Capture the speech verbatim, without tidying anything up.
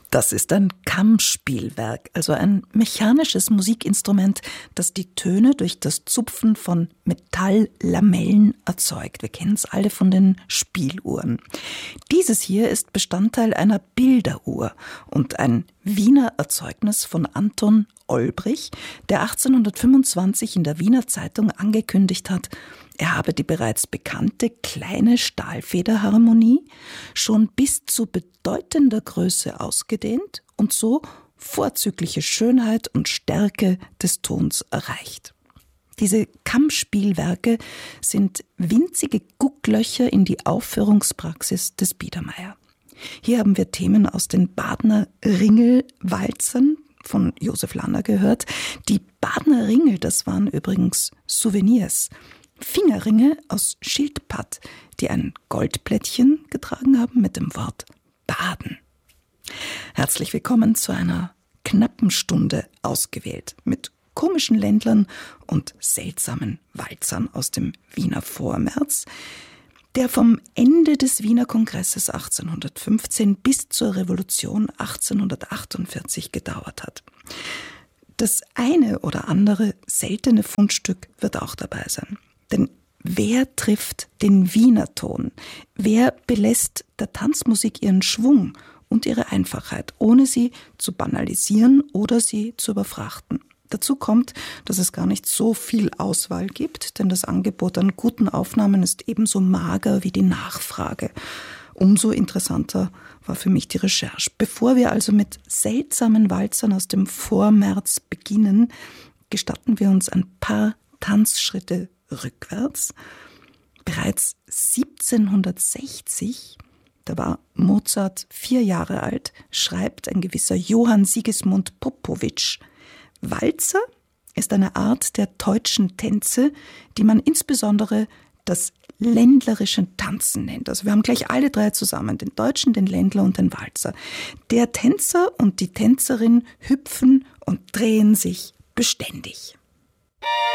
Das ist ein Kammspielwerk, also ein mechanisches Musikinstrument, das die Töne durch das Zupfen von Metalllamellen erzeugt. Wir kennen es alle von den Spieluhren. Dieses hier ist Bestandteil einer Bilderuhr und ein Wiener Erzeugnis von Anton Olbrich, der achtzehnhundertfünfundzwanzig in der Wiener Zeitung angekündigt hat, er habe die bereits bekannte kleine Stahlfederharmonie schon bis zu bedeutender Größe ausgedehnt und so vorzügliche Schönheit und Stärke des Tons erreicht. Diese Kammspielwerke sind winzige Gucklöcher in die Aufführungspraxis des Biedermeier. Hier haben wir Themen aus den Badner Ringelwalzern von Josef Lanner gehört. Die Badner Ringel, das waren übrigens Souvenirs. Fingerringe aus Schildpatt, die ein Goldplättchen getragen haben mit dem Wort Baden. Herzlich willkommen zu einer knappen Stunde ausgewählt mit komischen Ländlern und seltsamen Walzern aus dem Wiener Vormärz, der vom Ende des Wiener Kongresses achtzehnhundertfünfzehn bis zur Revolution achtzehnhundertachtundvierzig gedauert hat. Das eine oder andere seltene Fundstück wird auch dabei sein. Denn wer trifft den Wiener Ton? Wer belässt der Tanzmusik ihren Schwung und ihre Einfachheit, ohne sie zu banalisieren oder sie zu überfrachten? Dazu kommt, dass es gar nicht so viel Auswahl gibt, denn das Angebot an guten Aufnahmen ist ebenso mager wie die Nachfrage. Umso interessanter war für mich die Recherche. Bevor wir also mit seltsamen Walzern aus dem Vormärz beginnen, gestatten wir uns ein paar Tanzschritte rückwärts. Bereits siebzehnhundertsechzig, da war Mozart vier Jahre alt, schreibt ein gewisser Johann Sigismund Popowitsch: Walzer ist eine Art der deutschen Tänze, die man insbesondere das ländlerische Tanzen nennt. Also wir haben gleich alle drei zusammen, den Deutschen, den Ländler und den Walzer. Der Tänzer und die Tänzerin hüpfen und drehen sich beständig.